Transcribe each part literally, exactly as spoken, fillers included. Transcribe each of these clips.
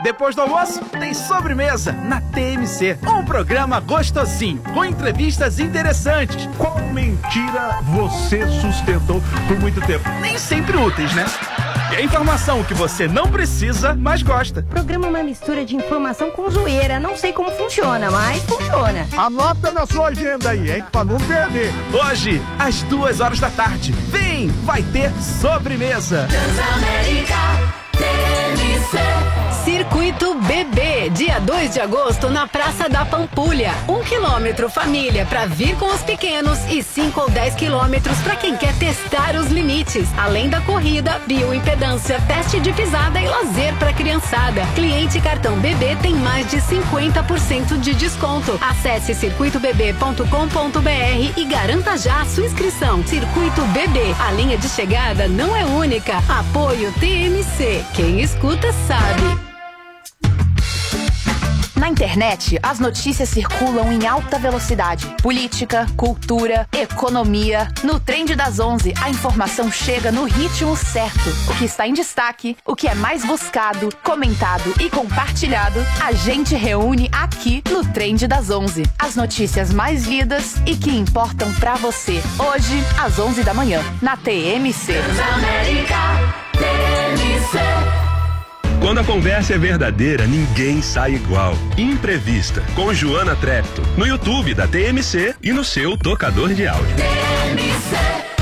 Depois do almoço, tem sobremesa na T M C. Um programa gostosinho, com entrevistas interessantes. Qual mentira você sustentou por muito tempo? Nem sempre úteis, né? E a informação que você não precisa, mas gosta. O programa é uma mistura de informação com zoeira. Não sei como funciona, mas funciona. Anota na sua agenda aí, hein? Pra não perder. Hoje, às duas horas da tarde. Vem, vai ter sobremesa. Transamérica T M C. Circuito Bebê, dia dois de agosto na Praça da Pampulha. Um quilômetro família para vir com os pequenos e cinco ou dez quilômetros para quem quer testar os limites. Além da corrida, bioimpedância, teste de pisada e lazer para criançada. Cliente cartão Bebê tem mais de cinquenta por cento de desconto. Acesse circuito bebê ponto com ponto br e garanta já a sua inscrição. Circuito Bebê, a linha de chegada não é única. Apoio T M C. Quem escuta sabe. Na internet, as notícias circulam em alta velocidade. Política, cultura, economia. No Trend das onze, a informação chega no ritmo certo. O que está em destaque, o que é mais buscado, comentado e compartilhado, a gente reúne aqui no Trend das onze. As notícias mais lidas e que importam pra você. Hoje, às onze da manhã, na T M C. Transamérica T M C. Quando a conversa é verdadeira, ninguém sai igual. Imprevista, com Joana Trepto, no YouTube da T M C e no seu tocador de áudio. T M C.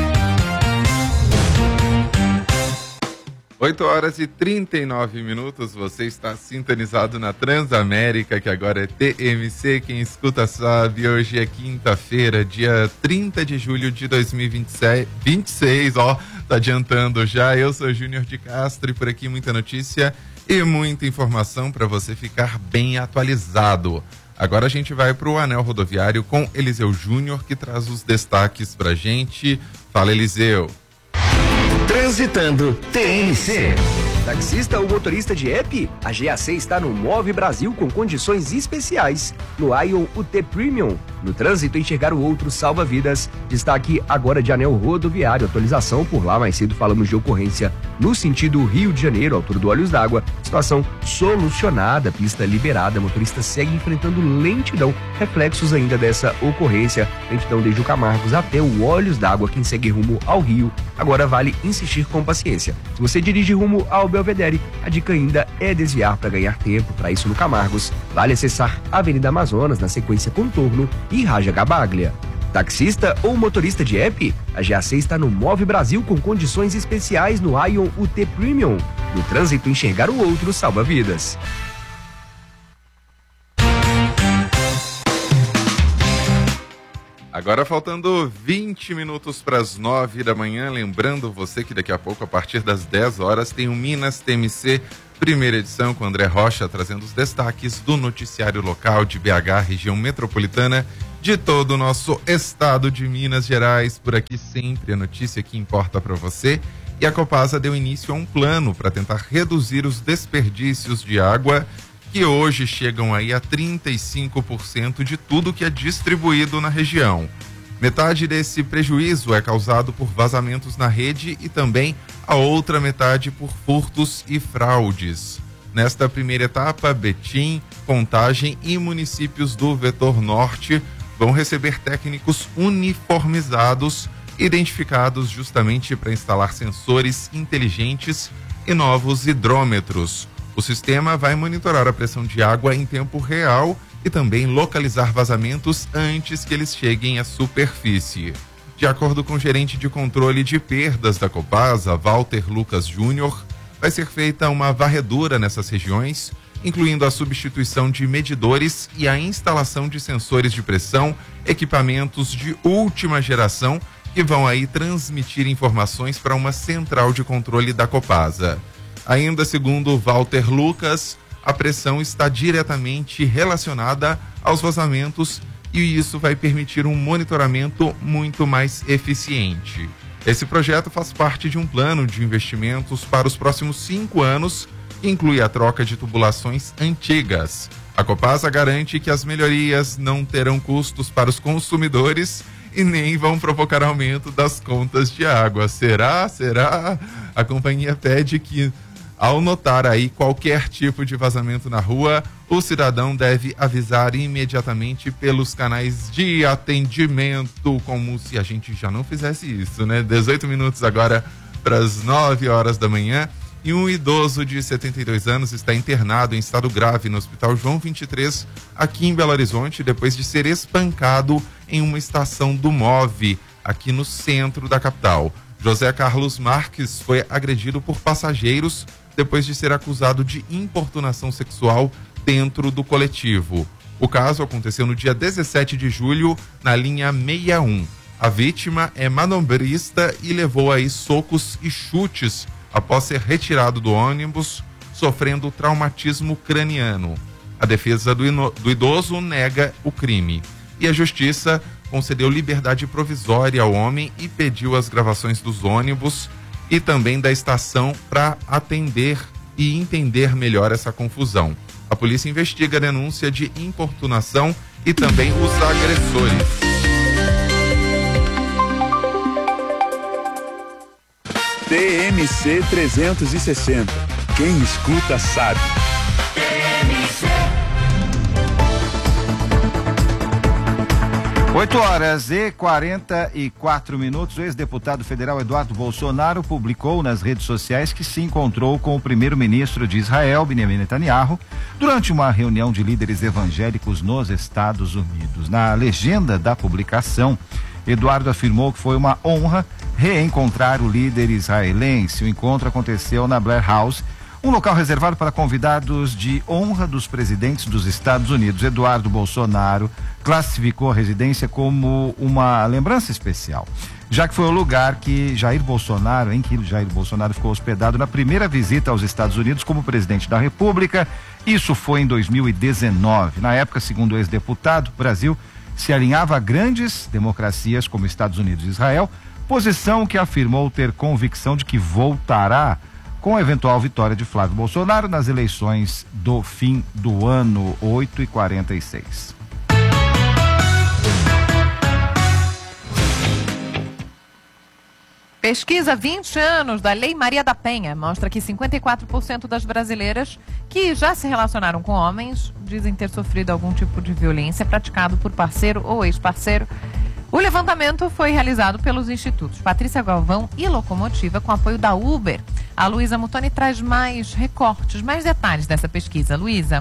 oito horas e trinta e nove minutos, você está sintonizado na Transamérica, que agora é T M C, quem escuta sabe. Hoje é quinta-feira, dia trinta de julho de dois mil e vinte e seis, ó, tá adiantando já. Eu sou Júnior de Castro e por aqui muita notícia e muita informação para você ficar bem atualizado. Agora a gente vai para o Anel Rodoviário com Eliseu Júnior, que traz os destaques pra gente. Fala, Eliseu. Transitando T M C. Taxista ou motorista de app? A G A C está no Move Brasil com condições especiais. No Ion U T Premium. No trânsito, enxergar o outro salva vidas. Destaque agora de Anel Rodoviário. Atualização por lá. Mais cedo falamos de ocorrência no sentido Rio de Janeiro, altura do Olhos d'Água. Situação solucionada. Pista liberada. Motorista segue enfrentando lentidão. Reflexos ainda dessa ocorrência. Lentidão desde o Camargos até o Olhos d'Água. Quem segue rumo ao Rio. Agora vale insistir com paciência. Se você dirige rumo ao Belvedere, a dica ainda é desviar para ganhar tempo. Para isso, no Camargos, vale acessar a Avenida Amazonas, na sequência Contorno e Raja Gabaglia. Taxista ou motorista de app? A G A C está no Move Brasil com condições especiais no Ion U T Premium. No trânsito, enxergar o outro salva vidas. Agora faltando vinte minutos para as nove da manhã, lembrando você que daqui a pouco, a partir das dez horas, tem o Minas T M C, primeira edição, com André Rocha trazendo os destaques do noticiário local de B H, região metropolitana, de todo o nosso estado de Minas Gerais. Por aqui sempre a notícia que importa para você. E a Copasa deu início a um plano para tentar reduzir os desperdícios de água, que hoje chegam aí a trinta e cinco por cento de tudo que é distribuído na região. Metade desse prejuízo é causado por vazamentos na rede e também a outra metade por furtos e fraudes. Nesta primeira etapa, Betim, Contagem e municípios do Vetor Norte vão receber técnicos uniformizados, identificados justamente para instalar sensores inteligentes e novos hidrômetros. O sistema vai monitorar a pressão de água em tempo real e também localizar vazamentos antes que eles cheguem à superfície. De acordo com o gerente de controle de perdas da Copasa, Walter Lucas Júnior, vai ser feita uma varredura nessas regiões, incluindo a substituição de medidores e a instalação de sensores de pressão, equipamentos de última geração que vão aí transmitir informações para uma central de controle da Copasa. Ainda segundo Walter Lucas, a pressão está diretamente relacionada aos vazamentos e isso vai permitir um monitoramento muito mais eficiente. Esse projeto faz parte de um plano de investimentos para os próximos cinco anos, que inclui a troca de tubulações antigas. A Copasa garante que as melhorias não terão custos para os consumidores e nem vão provocar aumento das contas de água. Será? Será? A companhia pede que Ao notar aí qualquer tipo de vazamento na rua, o cidadão deve avisar imediatamente pelos canais de atendimento, como se a gente já não fizesse isso, né? dezoito minutos agora para as nove horas da manhã. E um idoso de setenta e dois anos está internado em estado grave no Hospital João vinte e três, aqui em Belo Horizonte, depois de ser espancado em uma estação do MOVE, aqui no centro da capital. José Carlos Marques foi agredido por passageiros depois de ser acusado de importunação sexual dentro do coletivo. O caso aconteceu no dia dezessete de julho, na linha sessenta e um. A vítima é manobrista e levou aí socos e chutes após ser retirado do ônibus, sofrendo traumatismo craniano. A defesa do, ino- do idoso nega o crime. E a justiça concedeu liberdade provisória ao homem e pediu as gravações dos ônibus e também da estação para atender e entender melhor essa confusão. A polícia investiga a denúncia de importunação e também os agressores. T M C trezentos e sessenta. Quem escuta sabe. oito horas e quarenta e quatro minutos. O ex-deputado federal Eduardo Bolsonaro publicou nas redes sociais que se encontrou com o primeiro-ministro de Israel, Benjamin Netanyahu, durante uma reunião de líderes evangélicos nos Estados Unidos. Na legenda da publicação, Eduardo afirmou que foi uma honra reencontrar o líder israelense. O encontro aconteceu na Blair House, um local reservado para convidados de honra dos presidentes dos Estados Unidos. Eduardo Bolsonaro classificou a residência como uma lembrança especial, já que foi o lugar que Jair Bolsonaro, em que Jair Bolsonaro ficou hospedado na primeira visita aos Estados Unidos como presidente da República. Isso foi em dois mil e dezenove. Na época, segundo o ex-deputado, o Brasil se alinhava a grandes democracias como Estados Unidos e Israel, posição que afirmou ter convicção de que voltará com a eventual vitória de Flávio Bolsonaro nas eleições do fim do ano. Oito e quarenta e seis. Pesquisa vinte anos da Lei Maria da Penha mostra que cinquenta e quatro por cento das brasileiras que já se relacionaram com homens dizem ter sofrido algum tipo de violência praticado por parceiro ou ex-parceiro. O levantamento foi realizado pelos institutos Patrícia Galvão e Locomotiva, com apoio da Uber. A Luísa Mutoni traz mais recortes, mais detalhes dessa pesquisa. Luísa.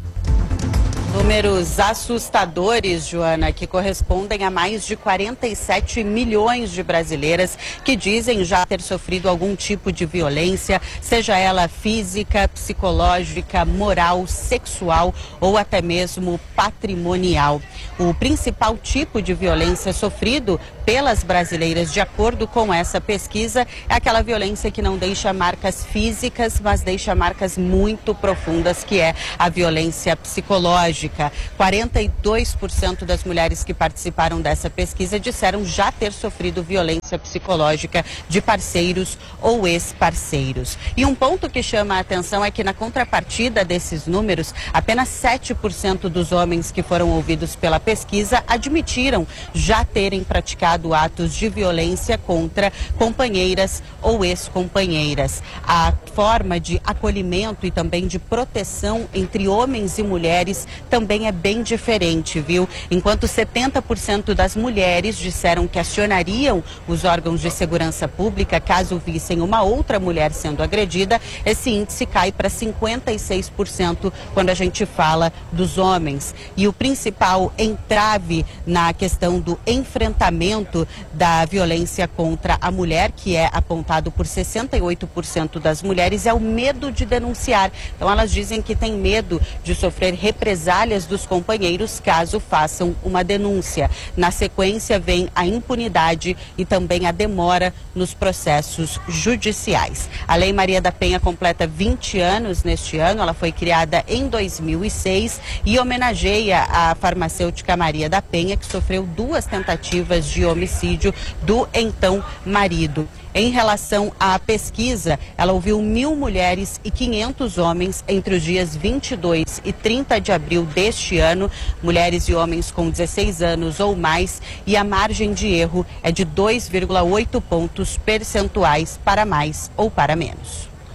Números assustadores, Joana, que correspondem a mais de quarenta e sete milhões de brasileiras que dizem já ter sofrido algum tipo de violência, seja ela física, psicológica, moral, sexual ou até mesmo patrimonial. O principal tipo de violência sofrido pelas brasileiras, de acordo com essa pesquisa, é aquela violência que não deixa marcas físicas, mas deixa marcas muito profundas, que é a violência psicológica. quarenta e dois por cento das mulheres que participaram dessa pesquisa disseram já ter sofrido violência psicológica de parceiros ou ex-parceiros. E um ponto que chama a atenção é que, na contrapartida desses números, apenas sete por cento dos homens que foram ouvidos pela pesquisa admitiram já terem praticado atos de violência contra companheiras ou ex-companheiras. A forma de acolhimento e também de proteção entre homens e mulheres também é bem diferente, viu? Enquanto setenta por cento das mulheres disseram que acionariam os órgãos de segurança pública caso vissem uma outra mulher sendo agredida, esse índice cai para cinquenta e seis por cento quando a gente fala dos homens. E o principal entrave na questão do enfrentamento da violência contra a mulher, que é apontado por sessenta e oito por cento das mulheres, é o medo de denunciar. Então elas dizem que têm medo de sofrer represálias dos companheiros caso façam uma denúncia. Na sequência vem a impunidade e também a demora nos processos judiciais. A Lei Maria da Penha completa vinte anos neste ano. Ela foi criada em dois mil e seis e homenageia a farmacêutica Maria da Penha, que sofreu duas tentativas de homicídio do então marido. Em relação à pesquisa, ela ouviu mil mulheres e quinhentos homens entre os dias vinte e dois e trinta de abril deste ano, mulheres e homens com dezesseis anos ou mais, e a margem de erro é de dois vírgula oito pontos percentuais para mais ou para menos.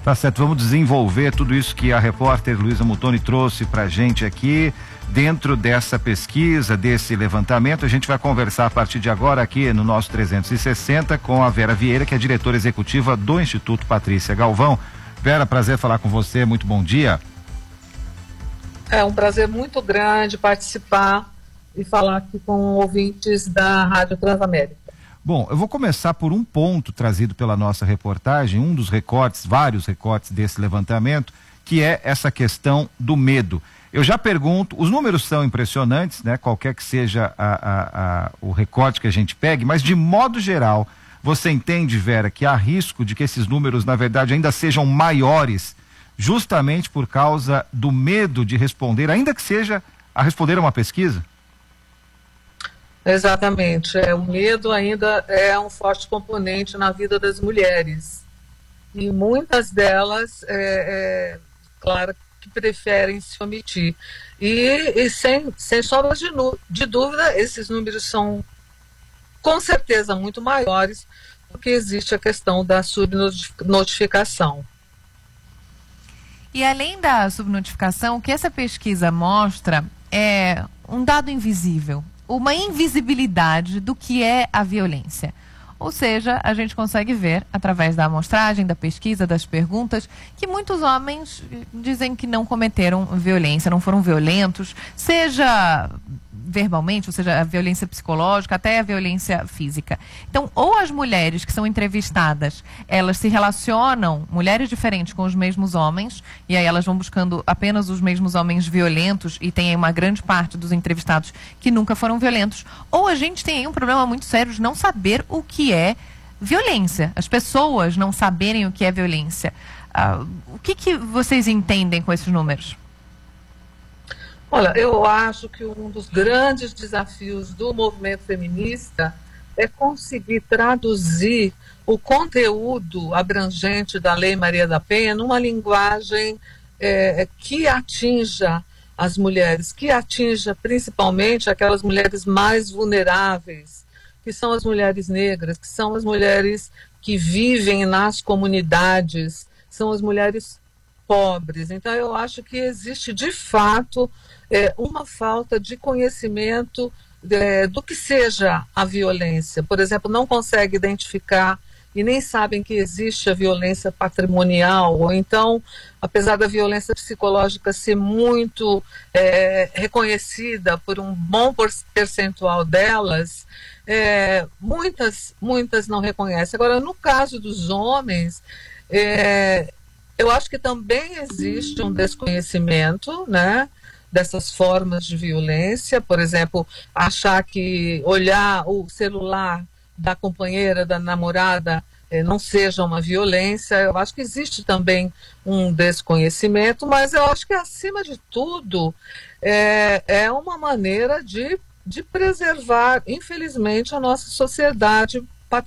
Tá certo, vamos desenvolver tudo isso que a repórter Luísa Mutoni trouxe pra gente aqui. Dentro dessa pesquisa, desse levantamento, a gente vai conversar a partir de agora aqui no nosso trezentos e sessenta com a Vera Vieira, que é diretora executiva do Instituto Patrícia Galvão. Vera, prazer falar com você, muito bom dia. É um prazer muito grande participar e falar aqui com ouvintes da Rádio Transamérica. Bom, eu vou começar por um ponto trazido pela nossa reportagem, um dos recortes, vários recortes desse levantamento, que é essa questão do medo. Eu já pergunto, os números são impressionantes, né? Qualquer que seja a, a, a, o recorte que a gente pegue, mas de modo geral, você entende, Vera, que há risco de que esses números, na verdade, ainda sejam maiores, justamente por causa do medo de responder, ainda que seja a responder a uma pesquisa? Exatamente, é, o medo ainda é um forte componente na vida das mulheres. E muitas delas, é, é, claro, que preferem se omitir. E, e sem, sem sombras de, de dúvida, esses números são com certeza muito maiores, porque existe a questão da subnotificação. E além da subnotificação, o que essa pesquisa mostra é um dado invisível, uma invisibilidade do que é a violência. Ou seja, a gente consegue ver, através da amostragem, da pesquisa, das perguntas, que muitos homens dizem que não cometeram violência, não foram violentos, seja verbalmente, ou seja, a violência psicológica, até a violência física. Então, ou as mulheres que são entrevistadas, elas se relacionam, mulheres diferentes, com os mesmos homens, e aí elas vão buscando apenas os mesmos homens violentos, e tem aí uma grande parte dos entrevistados que nunca foram violentos, ou a gente tem aí um problema muito sério de não saber o que é violência, as pessoas não saberem o que é violência. Uh, o que, que vocês entendem com esses números? Olha, eu acho que um dos grandes desafios do movimento feminista é conseguir traduzir o conteúdo abrangente da Lei Maria da Penha numa linguagem é, que atinja as mulheres, que atinja principalmente aquelas mulheres mais vulneráveis, que são as mulheres negras, que são as mulheres que vivem nas comunidades, são as mulheres pobres. Então eu acho que existe de fato é, uma falta de conhecimento é, do que seja a violência. Por exemplo, não consegue identificar e nem sabem que existe a violência patrimonial, ou então, apesar da violência psicológica ser muito é, reconhecida por um bom percentual delas, é, muitas, muitas não reconhecem. Agora, no caso dos homens, é, eu acho que também existe um desconhecimento, né, dessas formas de violência. Por exemplo, achar que olhar o celular da companheira, da namorada, eh, não seja uma violência. Eu acho que existe também um desconhecimento, mas eu acho que, acima de tudo, é, é uma maneira de, de preservar, infelizmente, a nossa sociedade